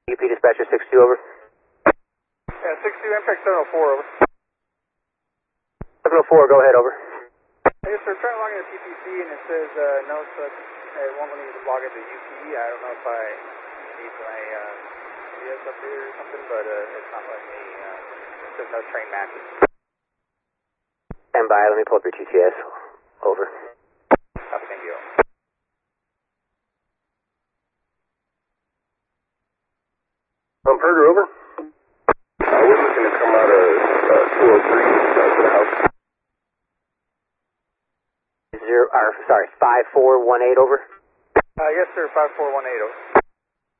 UP dispatcher 6-2, over. Yeah, 6-2, impact 704, over. 704, go ahead, over. Yes, sir, trying to log into TPC and it says no such, it won't let me log into UPE. I don't know if I need my GPS updated or something, but it's not letting me, it says no train matches. Stand by, let me pull up your GTS. Over. Copy, thank you. Perger, over. We're looking to come out of 203 to the house. 5418, over. Yes, sir, 5418, over.